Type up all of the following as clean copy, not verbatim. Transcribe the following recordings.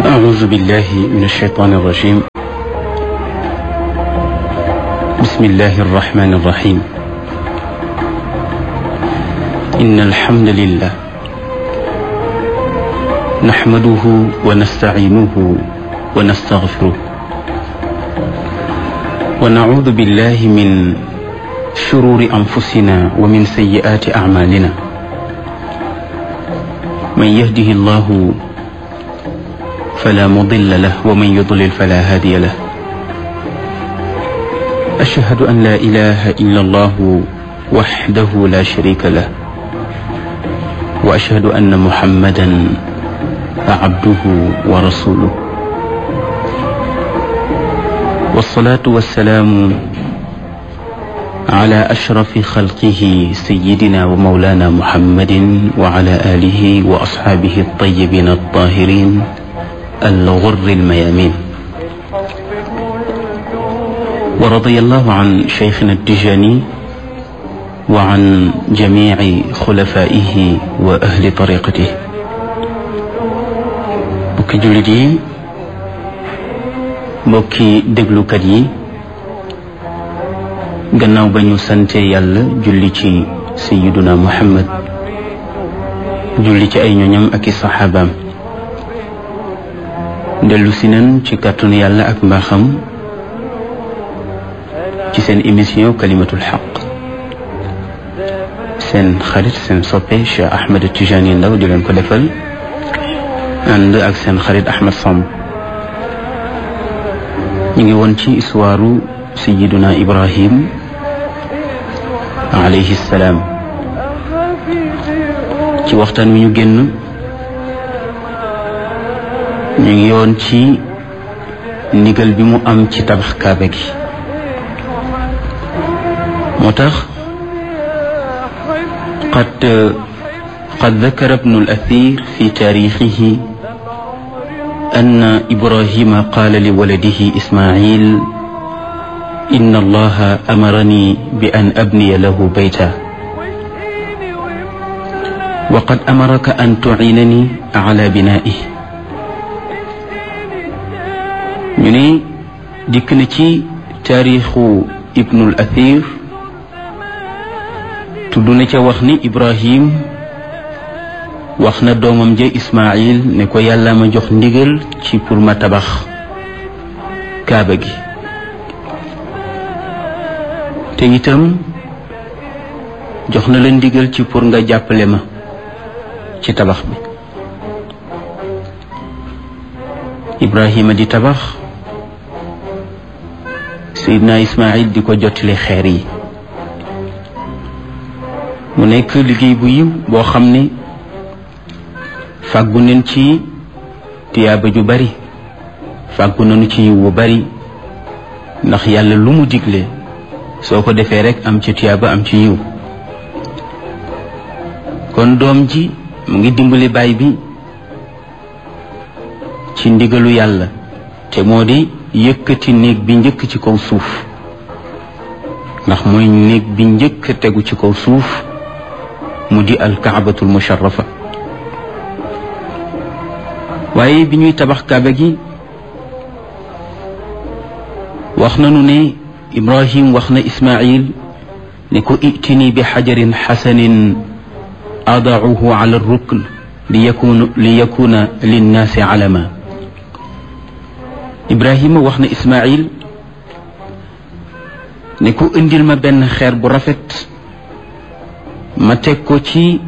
أعوذ بالله من الشيطان الرجيم. بسم الله الرحمن الرحيم. إن الحمد لله نحمده ونستعينه ونستغفره ونعوذ بالله من شرور أنفسنا ومن سيئات أعمالنا. من يهده الله فلا مضل له ومن يضلل فلا هادي له. أشهد أن لا إله إلا الله وحده لا شريك له وأشهد أن محمدا عبده ورسوله. والصلاة والسلام على أشرف خلقه سيدنا ومولانا محمد وعلى آله وأصحابه الطيبين الطاهرين الغر الميامين. ورضي الله عن شيخنا التجاني وعن جميع خلفائه وأهل طريقته. mbokki jullit yi, mbokki déglukat yi, gannaaw ba ñu sante yàlla julli ci sayyiduna Muhammad, julli ci ay ñoñam ak i saxaabaam, dellu si nan ci kàttanu yàlla ak mbaaxam ci seen émission kalimatul xaq. seen xarit seen soppe Cheikh Ahmed Tijani Ndaw di leen ko defal ànd ak seen xarit Ahmed Samb. ñu ngi woon ci histoire sayyiduna Ibrahim alayhi salaam. ci waxtaan wi ñu génn ñu ngi yoon ci ndigal bi mu am ci tabax kaaba gi. moo tax qad dakara ibnu al-Athir fi taarixihi anna Ibrahima qaala li waladihi Ismail inna allaha amarani bi an abniya lahu bayta wa qad amaraka an tu'inani ala binaa'ihi. ñu ne dikk na ci taarixu Ibnul Athir, tudd na ca wax ni Ibrahim wax na doomam ja Ismail ne ko yàlla ma jox ndigal ci pour ma tabax kaaba gi, te itam jox na la ndigal ci pour nga jàppale ma ci tabax bi. Ibrahima di tabax, Seydina Ismail di ko jottali xeer yi. mu nekk liggéey bu yiw boo xam ne fàggu nañ ci tiyaaba ju bari, fàggu nañu ci yiw bu bari, ndax yàlla lu mu digle soo ko defee rekk am ci tiyaaba am ci yiw. kon doom ji mu ngi dimbali baay bi ci ndigalu yàlla, te moo di yëkkati néeg bi njëkk ci kaw suuf, ndax mooy néeg bi njëkk tegu ci kaw suuf, mu di alkaabatul musharrafa. waaye bi ñuy tabax kaaba gi wax nañu ne Ibrahim wax na Ismail ne ko itini bi xajarin xasanin adauhu ala rukn li yakuna linnaasi alama. Ibrahima wax na Ismail ne ko indil ma benn xeer bu rafet ma teg ko ci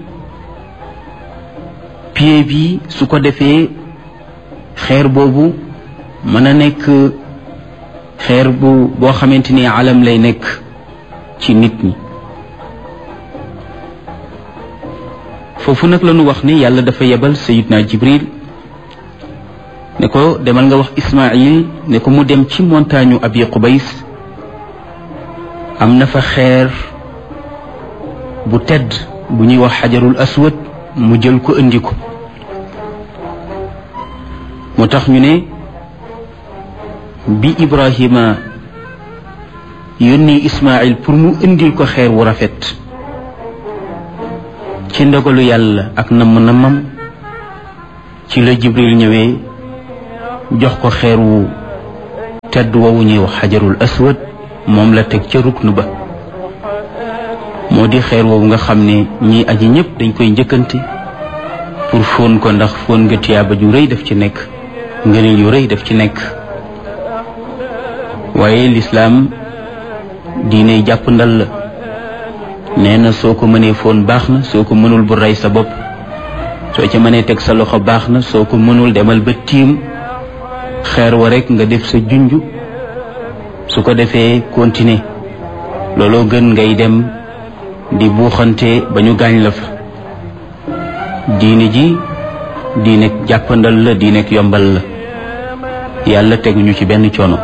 pied bi, su ko defee xeer boobu mën a nekk xeer boo xamante ni alam lay nekk ci nit ñi. foofu nag la ñu wax ni yàlla dafa yebal Sayyidna Jibril ne ko demal nga wax Ismail ne ko mu dem ci montagne Abi Qubays, am na fa xeer bu tedd bu ñuy wax xajarul aswad, mu jël ko indi ko. moo tax ñu ne bi Ibrahima yónni Ismail pour mu indil ko xeer wu rafet, ci ndogalu yàlla ak namm-nammam ci la Jibril ñëwee jox ko xeer wu tedd woowu ñuy wax xajarul aswad moom la teg ca ruknu ba moo di xeer woowu nga xam ne ñii aji ñëpp dañ koy njëkkante pour fóon ko ndax fóon nga tiyaaba ju rëy daf ci nekk ngëneel yu rëy daf ci nekk waaye lislaam diine jàpp ndal la nee na soo ko mënee fóon baax na soo ko mënul bu rey sa bopp soo ca mënee teg sa loxo baax na soo ko mënul demal ba tiim xeer wa rekk nga def sa junj su ko defee continuer looloo gën ngay dem di buuxante ba ñu gaañ la fa diine ji diine jàppandal la diine yombal la yàlla teguñu ci benn coono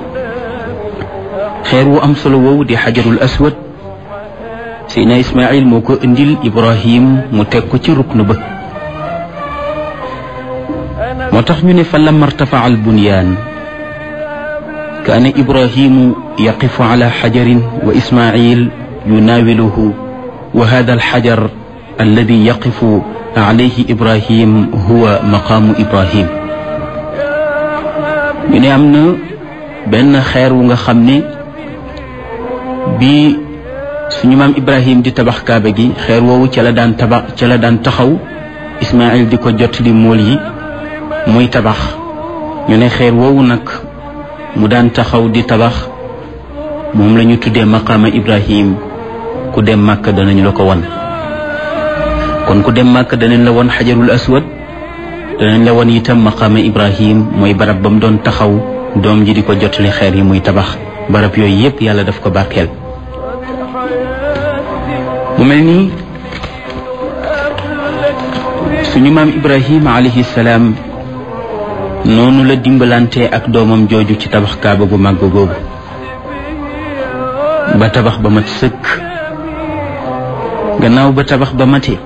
xeer wu am solo woowu di xajarul aswad Seydina Ismaïl moo ko indil Ibrahim mu teg ko ci rukn ba moo tax ñu ne fa lamma irtafaa al bunyaan kaana Ibrahimu yaqifu ala xajarin wa Ismaïl yunaawiluhu wa hada alxajar alladi yaqifu alayhi Ibrahim huwa maqaamu Ibrahim ñu ne am na benn xeer wu nga xam ne bi suñu maam Ibrahim di tabax kaaba gi xeer woowu ca la daan taxaw Ismaïl di ko jot li mool yi muy tabax ñu ne xeer woowu nag mu daan taxaw di tabax moom la ñu tuddee maqaama Ibrahim ku dem Màkka danañ la ko won kon ku dem Màkka danañ la won xajarul aswad danañ la won itam maqaama Ibrahim mooy barab ba mu doon taxaw doom ji di ko jotali xeer yi muy tabax barab yooyu yépp yàlla daf ko barkeel mu mel ni suñu maam Ibrahim alayhi salaam noonu la dimbalante ak doomam jooju ci tabax kaaba gu màgg googu ba tabax ba mat sëkk gannaaw ba tabax ba mate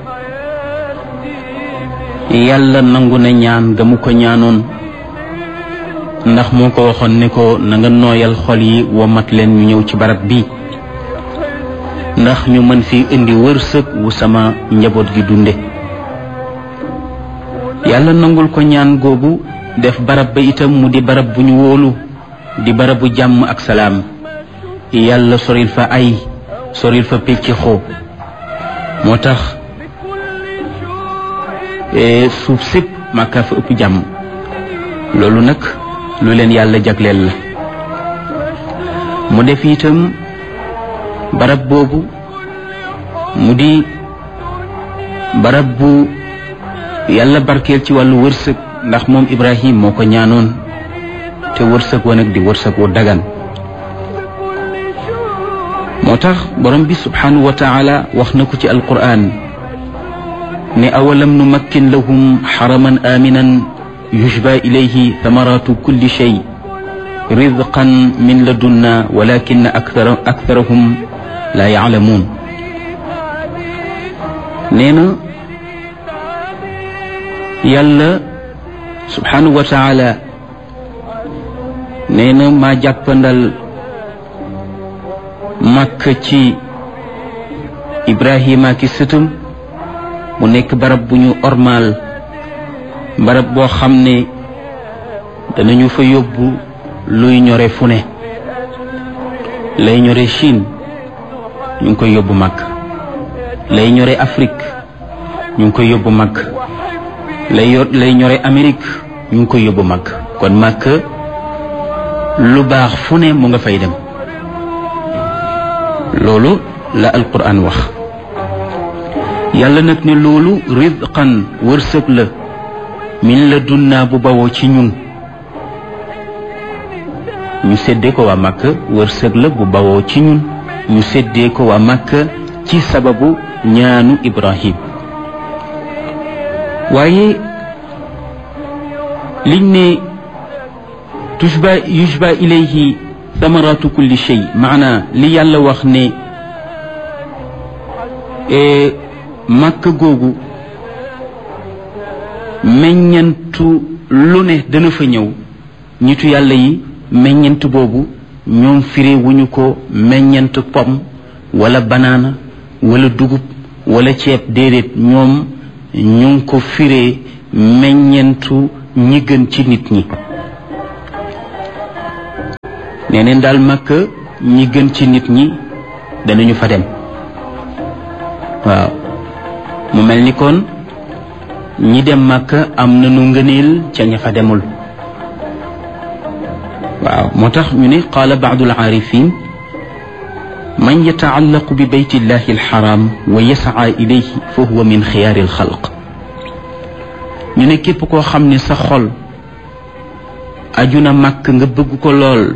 yàlla nangu na ñaan ga mu ko ñaanoon ndax moo ko waxoon ne ko na nga nooyal xol yi womat leen ñu ñëw ci barab bi ndax ñu mën fi indi wërsëg wu sama njaboot gi dunde yàlla nangul ko ñaan googu def barab ba itam mu di barab bu ñu wóolu di barab bu jàmm ak salaam yàlla soril fa ay soril fa pecc xoo moo tax suuf sépp Makka fa ëpp jàmm loolu nag lu leen yàlla jagleel la mu def itam barab boobu mu di barab bu yàlla barkeel ci wàllu wërsëg ndax moom Ibrahim moo ko ñaanoon te wërsëg wa nag di wërsëg wu dagan moo tax borom bi subhanahu wa taala wax na ko ci alquran ne awalam numakkin lahum xaraman aminan yushba ilayhi thamaratu kulli shay rizqan min ladunna walakin aktharahum la ya'lamun nee na yàlla subhanahu wa taala nee na maa jàppandal Makka ci Ibrahima ki sëtam mu nekk barab bu ñu ormaal barab boo xam ne danañu fa yóbbu luy ñore fu ne lay ñore Chine ñu ngi koy yóbbu Makka lay ñore Afrique ñu ngi koy yóbbu Makka lay ñore Amérique ñu ngi koy yóbbu Makka kon Makka lu baax fu ne mu nga fay dem loolu la alquran wax yàlla nag ne loolu rizqan wërsëg la min la dunnaa bu bawoo ci ñun ñu séddee ko waa Makka wërsëg la bu bawoo ci ñun ñu séddee ko waa Makka ci sababu ñaanu Ibrahim waaye liñ ne yushba ilayhi thamaratu kulli shay maana li yàlla wax ne Makka googu meññantu lu ne dana fa ñëw nitu yàlla yi meññant boobu ñoom firé wuñu ko meññant pom wala banaana wala dugub wala ceeb déedéet ñoom ñu ngi ko firé meññantu ñi gën ci nit ñi nee neen daal Makka ñi gën ci nit ñi danañu fa dem waaw mu mel ni kon ñi dem Makka am nañu ngëneel ca ña fa demul waaw moo tax ñu ne qaala baadu al-aarifin man yataallaqu bi bayti llahi alxaram wa yasaa ilayhi fa huwa min xiyaari alxalq ñu ne képp koo xam ne sa xol aju na màkk nga bëgg ko lool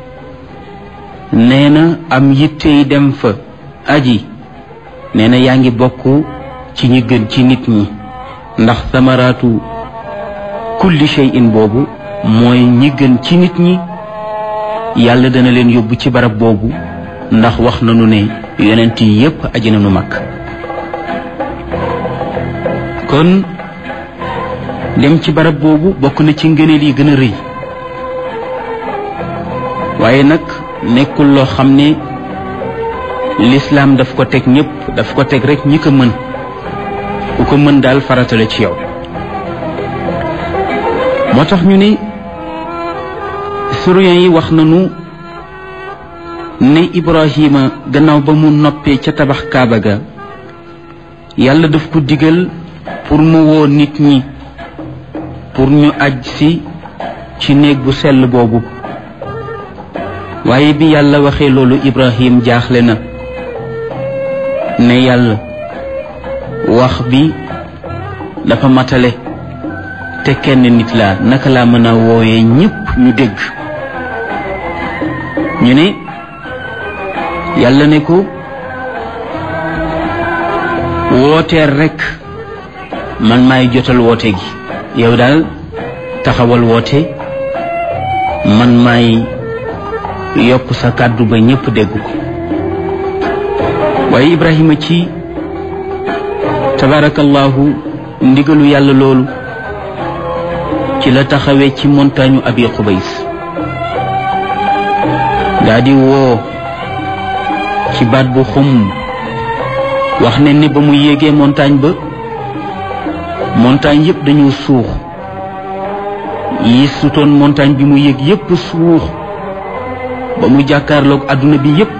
nee na am yittey dem fa aji nee na yaa ngi bokk ci ñi gën ci nit ñi ndax samaraatu kulli shay'in boobu mooy ñi gën ci nit ñi yàlla dana leen yóbbu ci barab boobu ndax wax nañu ne yonent yi yépp aji nañu mag kon dem ci barab boobu bokk na ci ngëneel yi gën a rëy waaye nag nekkul loo xam ne lislaam daf ko teg ñépp daf ko teg rek ñi ko mën ku ko mën daal faratale ci yow moo tax ñu ne historiens yi wax nañu ne Ibrahima gannaaw ba mu noppee ca tabax Kaaba ga yàlla daf ko digal pour mu woo nit ñi pour ñu aj si ci néeg bu sell boobu waaye bi yàlla waxee loolu Ibrahim jaaxle na ne yàlla wax bi dafa matale te kenn nit laa naka laa mën a wooyee ñépp ñu dégg ñu ne yàlla ne ko wooteel rekk man maay jotal woote gi yow daal taxawal woote man maay yokk sa kàddu ba ñépp dégg ko waaye Ibrahima ci tabarakallahu ndigalu yàlla loolu ci la taxawee ci montagne Abi Qubays daa di woo ci baat bu xum wax ne ni ba mu yéegee montagne ba montagne yépp dañu suux yi sutoon montagne bi mu yéeg yépp suux ba mu jàkkaarloog adduna bi yépp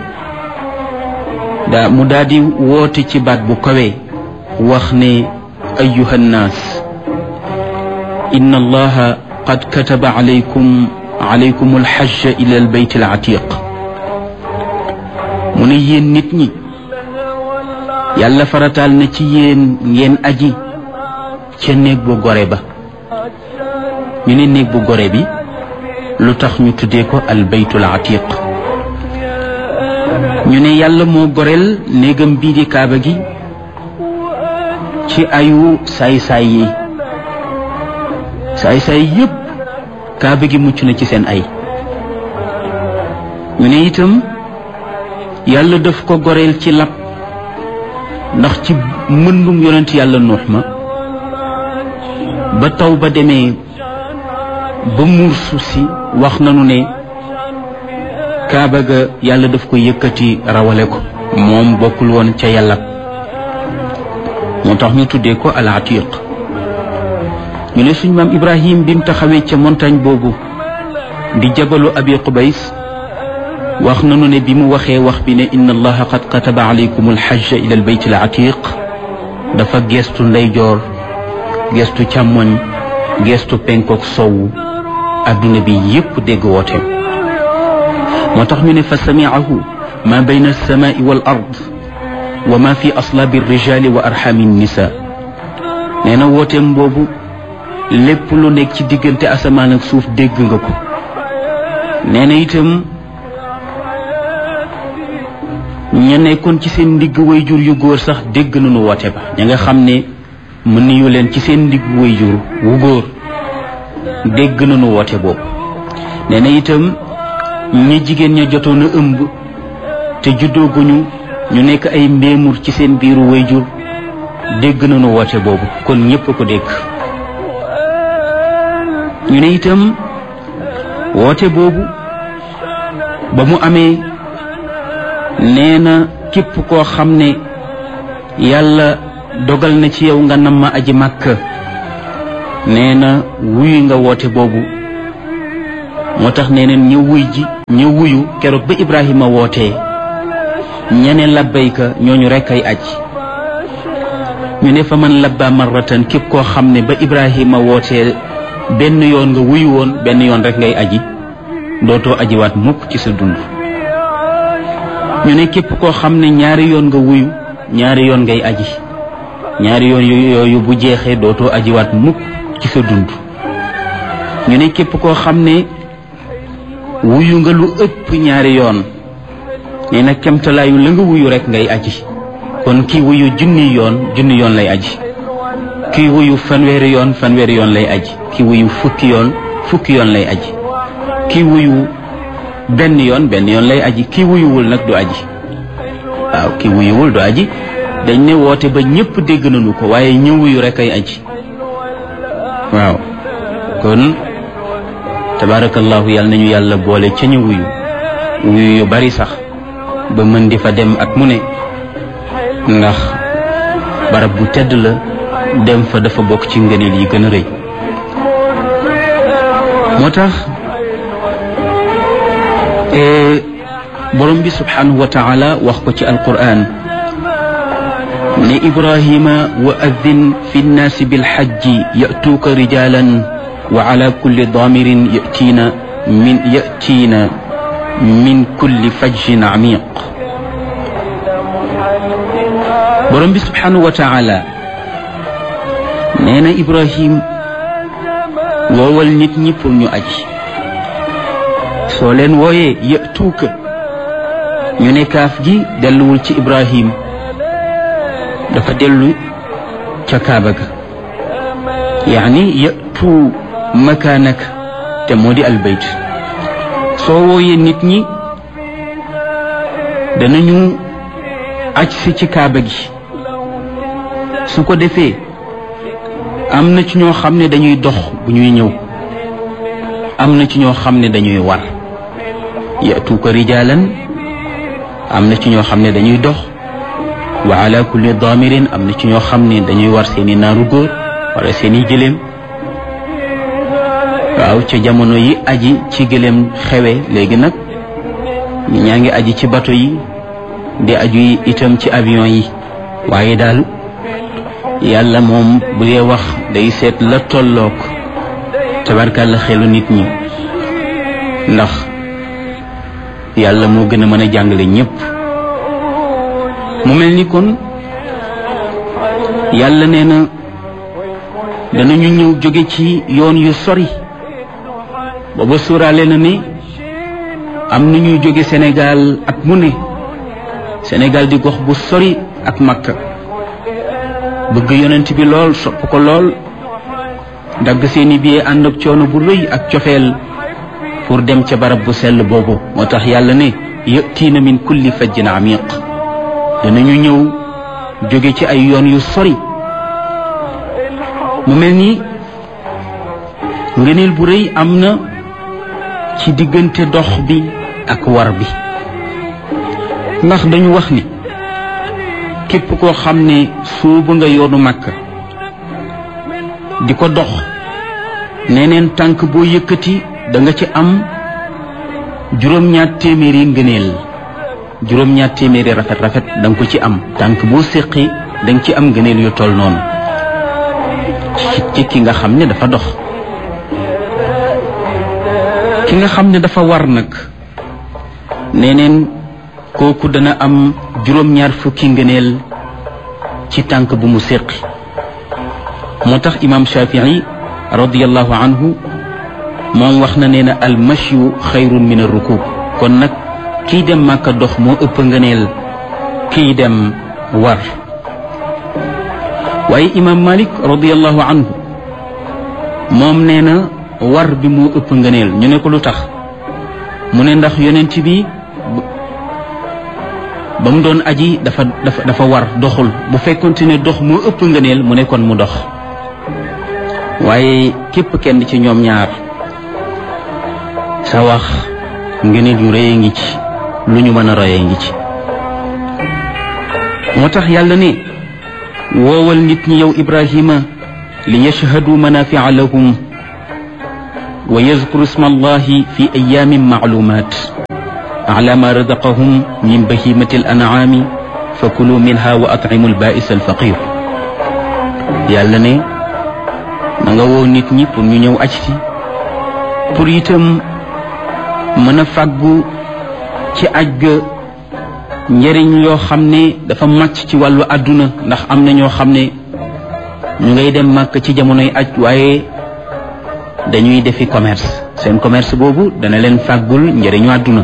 mu daldi woote ci baat bu kawe wax ne ayyuha nnaas inna allaha qad kataba alaykum alxajja ila albayt alatiq mu ne yéen nit ñi yàlla farataal na ci yéen ngeen aji ca néeg bu gore ba ñu ne néeg bu gore bi lu tax ñu tuddee ko albaytul atiq ñu ne yàlla moo goreel néegam bii di kaaba gi ci ayu saay-saay yi saay-saay yépp kaaba gi mucc na ci seen ay ñu ne itam yàlla daf ko goreel ci lab ndax ci mëndum yonent yàlla nuux ma ba taw ba demee ba muur suuf si wax nañu ne kaaba ga yàlla daf ko yëkkati rawale ko moom bokkul woon ca yàlla moo tax ñu tuddee ko al atiq ñu ne suñ maam Ibrahim bi mu taxawee ca montagne boobu di jabalu Abi Qubays wax nañu ne bi mu waxee wax bi ne inna allaha qad kataba alaykum alxajja ila albayt al atiq dafa gestu ndeyjoor gestu càmmoñ gestu penkook sowu adduna bi yépp dégg wooteem moo tax ñu ne fa samiahu ma bayna alsamai wal ard wa ma fi aslaabi alrijali wa arxami nisa nee na wooteem boobu lépp lu nekk ci diggante asamaan ak suuf dégg nga ko nee na itam ña nekkoon ci seen ndigg wayjur yu góor sax dégg nañu woote ba ña nga xam ne mën nañu leen ci seen ndigg wayjur wu góor dégg nañu woote boobu nee na itam ñi jigéen ña jotoon a ëmb te juddooguñu ñu nekk ay mbéemur ci seen biiru wayjur dégg nañu woote boobu kon ñépp ko dégg ñu ne itam woote boobu ba mu amee nee na képp koo xam ne yàlla dogal na ci yow nga nam ma aji màkk nee na wuyu nga woote boobu moo tax nee neen ñu wuyu keroog ba Ibrahima wootee ñene labbayka ñooñu rekk ay aj ñu ne fa man labba marratan képp koo xam ne ba Ibrahima wootee benn yoon nga wuyu woon benn yoon rek ngay aji dootoo ajiwaat mukk ci sa dund ñu ne képp koo xam ne ñaari yoon nga wuyu ñaari yoon ngay aji ñaari yoon yooyu bu jeexee dootoo ajiwaat mukk ci sa dund ñu ne képp koo xam ne wuyu nga lu ëpp ñaari yoon nee na kemtalaayu la nga wuyu rek ngay aji kon kii wuyu junni yoon lay aji kii wuyu fanweeri yoon lay aji kii wuyu fukki yoon lay aji kii wuyu benn yoon lay aji kii wuyuwul nag du aji waaw kii wuyuwul du aji dañ ne woote ba ñëpp dégg nañu ko waaye ñu wuyu rek ay aji waaw kon tabarakallahu yàlla nañu yàlla boole ca ñu wuyu yu bari sax ba mën di fa dem at mu ne ndax barab bu tedd la dem fa dafa bokk ci ngëneel yi gën a rëy moo tax borom bi subhanahu wa taala wax ko ci alquran ne Ibrahima wa addin fi nnaasi bilxajji yatuuka rijalan wa ala kulli daamirin yatiina min kulli fajjin amiq borom bi subhanahu wa taala nee na Ibrahim woowal nit ñi pour ñu aji soo leen wooyee yatuuka ñu ne kaaf gi delluwul ci Ibrahim dafa dellu ca Kaaba ga yaani yatu makaanak te moo di albayt soo wooyee nit ñi danañu aj si ci Kaaba gi su ko defee am na ci ñoo xam ne dañuy dox bu ñuy ñëw am na ci ñoo xam ne dañuy war yatuuka rijaalan am na ci ñoo xam ne dañuy dox wa ala kulli daamirin am na ci ñoo xam ne dañuy war seeni naaru góor wala seeni gëléem waaw ca jamono yi aji ci gëléem xewe léegi nag ñaa ngi aji ci bato yi di aju itam ci avion yi waaye daal yàlla moom bu dee wax day seet la tollook tabarkàlla xelu nit ñi ndax yàlla moo gën a mën a jàngale ñépp mu mel ni kon yàlla nee na danañu ñëw jóge ci yoon yu sori booba suuraale na ni am na ñuy jóge Sénégal at mu ne Sénégal di gox bu sori ak Makka bëgg yonent bi lool sopp ko lool dagg seeni billet ànd ak coono bu rëy ak cofeel pour dem ca barab bu sell boobu moo tax yàlla ne yatiina min kulli fajjin amiq danañu ñëw jóge ci ay yoon yu sori mu mel ni ngëneel bu rëy am na ci diggante dox bi ak war bi ndax dañu wax ni képp koo xam ne soobu nga yoonu Makka di ko dox neneen tànk boo yëkkati da nga ci am juróom-ñaar téeméeri ngëneel juróom-ñaar téeméeri rafet da nga ko ci am tànk boo séqi da nga ci am ngëneel yu toll noonu ci ki nga xam ne dafa dox ki nga xam ne dafa war nag neneen kooku dana am juróom-ñaar fukki ngëneel ci tànk bu mu séqi moo tax imam Shafii radiyallahu anhu moom wax na nee na al mashyu xayrun min ar rukub kon nag kii dem Màkka dox moo ëpp ngëneel kii dem war waaye imam Malik radiyallahu anhu moom nee na war bi moo ëpp ngëneel ñu ne ko lu tax mu ne ndax yonent bi ba mu doon aji dafa war doxul bu fekkonte ne dox moo ëpp ngëneel mu ne kon mu dox waaye képp kenn ci ñoom ñaar sa wax ngëneel yu rëy ngi ci lu ñu mën a royee ngi ci moo tax yàlla ne woowal nit ñi yow Ibrahima li yashhadu manafia lahum wa yazkuru isma allahi fi ayamin maalumat ala ma razaqahum min bahimati al an'ami fa kulu minha wa at'imu al ba'is al faqir. yàlla ne na nga woo nit ñi pour ñu ñëw aj si pour itam mën a fàggu ci aj ga njëriñ yoo xam ne dafa màcc ci wàllu àdduna, ndax am na ñoo xam ne ñu ngay dem màkk ci jamonoy aj waaye dañuy defi commerce. seen commerce boobu dana leen fàggul njëriñu àdduna.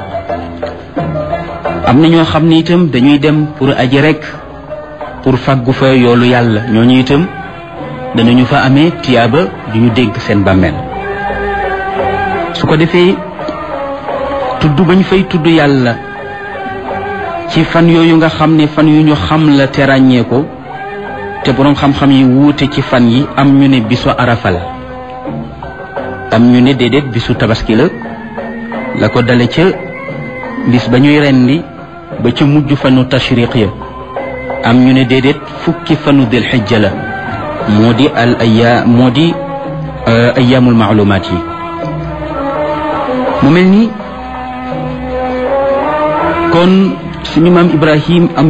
am na ñoo xam ne itam dañuy dem pour aji rek pour fàggu fa yoolu yàlla, ñooñu itam danañu fa amee tiyaaba du ñu dégg seen bàmmeel. su ko defee tudd bañ fay tudd yàlla ci fan yooyu nga xam ne fan yu ñu xam la te ràññee ko, te boroom xam-xam yi wuute ci fan yi, am ñu ne bisu arafa la, am ñu ne déedéet bisu tabaski la ko dale ca bis ba ñuy rendi ba ca mujj fanu tashriq ya, am ñu ne déedéet fukki fanu dil xijja la, moo di ayaamul maalumaat yi. mu mel ni kon suñu maam Ibrahim am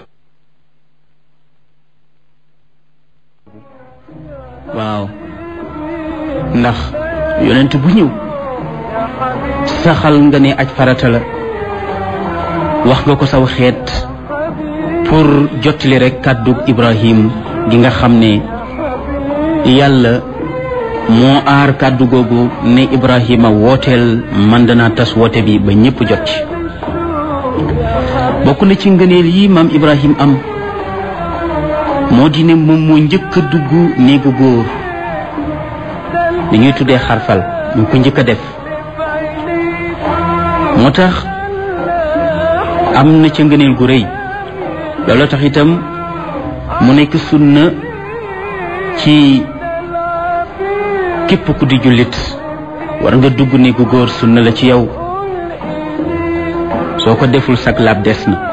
waaw ndax yonent bu ñëw saxal nga ne aj farata la, wax nga ko saw xeet pour jottali rek kàddu Ibrahim gi nga xam ne yàlla moo aar kàddu googu ne Ibrahima wooteel man danaa tas woote bi ba ñëpp jot ci. bokk na ci ngëneel yi maam Ibrahim am moo di ne moom moo njëkk a dugg néegu góor, li ñuy tuddee xarfal ñu ko njëkk a def. moo tax am na ca ngëneel gu rëy. loolu tax itam mu nekk sunna ci képp ku di jullit, war nga dugg néegu góor, sunna la ci yow. soo ko deful sag laab des na.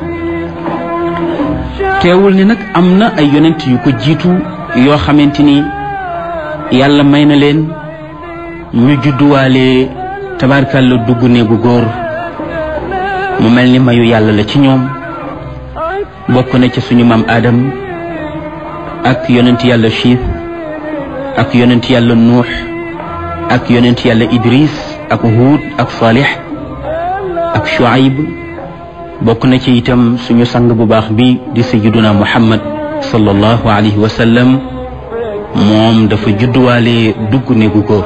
teewul ni nag am na ay yonent yu ko jiitu yoo xamante ni yàlla may na leen ñu judduwaale tabarkalla dugg néegu góor, mu mel ni mayu yàlla la ci ñoom. bokk na ci suñu maam Adam ak yonent yàlla Chiis ak yonent yàlla Nuux ak yonent yàlla Idris ak Huud ak Salih ak Shuayb. bokk na ci itam suñu sang bu baax bi di sayyiduna Muhammad sallallahu alayhi wa sallam, moom dafa judduwaale dugg néegu góor.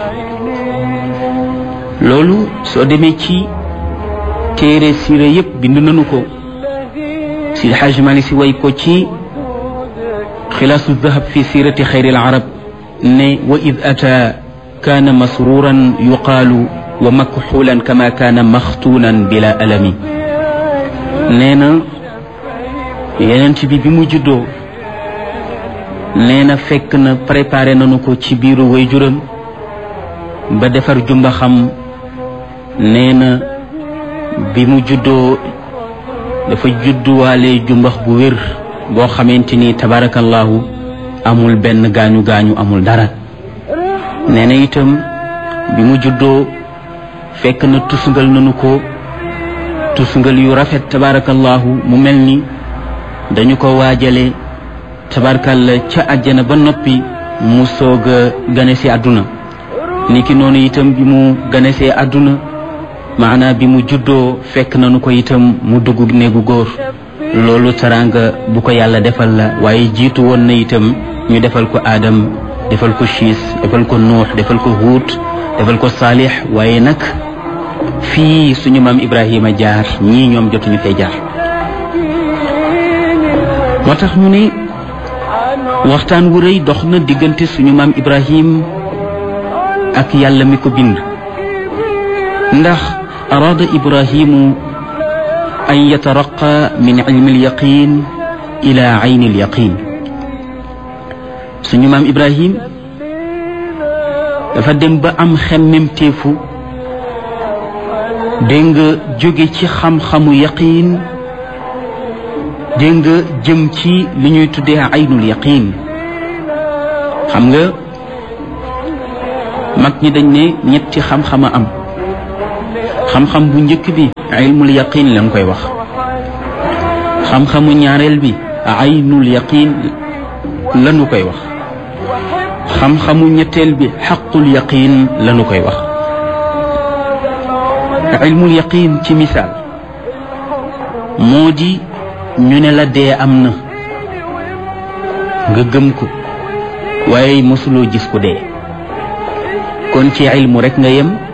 loolu soo demee ci téere siira yépp bind nañu ko. Sidi Hajji Maalik Si way ko ci xilaasu dahab fi siirati xayril arab ne wa id ata kaana masruuran yuqaalu wa makxuulan kama kaana maxtuunan bila alami. nee na yeneen bi mu juddoo, nee na fekk na préparé nañu ko ci biiru waajuram ba defar jumba xam. nee na bi mu juddoo dafa judduwaale jumbax bu wér boo xamante ni tabarakallahu amul benn gaañu amul dara. nee na itam bi mu juddoo fekk na tusngal nañu ko tusngal yu rafet tabarakallahu, mu mel ni dañu ko waajale tabarakalla ca àjjana ba noppi mu soog a ganesi àdduna. niki noonu itam bi mu ganesee àdduna, maanaa bi mu juddoo fekk nañu ko itam mu dugg néegu góor. loolu teraanga bu ko yàlla defal la, waaye jiitu woon na itam ñu defal ko Adam, defal ko Chiis, defal ko Nuux, defal ko Huud, defal ko Saalix. waaye nag fii suñu maam Ibrahima jaar, ñii ñoom jotuñu fay jaar. moo tax ñu ne waxtaan wu rëy dox na diggante suñu maam Ibrahim ak yàlla mi ko bind. ndax araada Ibrahimu an yataraqa min ilmi alyaqin ila ayni alyaqin. suñu maam Ibrahim dafa dem ba am xemmemteefu, dégg nga, jóge ci xam-xamu yaqin, dégg nga, jëm ci li ñuy tuddee aynul yaqin. xam nga mag ñi dañ ne ñetti xam-xama am xam-xam bu njëkk bi ilmul yaqin lañ koy wax xam-xamu ñaareel bi aynul yaqin lañu koy wax xam-xamu ñetteel bi xaqul yaqin lañu koy wax ilmul yaqin ci misaal moo di ñu ne la dee am na nga gëm ko waaye mosuloo gis ko dee kon ci ilmu rek nga yem